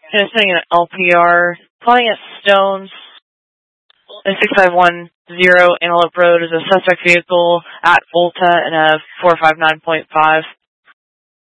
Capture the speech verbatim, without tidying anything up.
And sending an L P R. Plotting at Stones. And six five one zero Antelope Road is a suspect vehicle at Volta in a four five nine point five.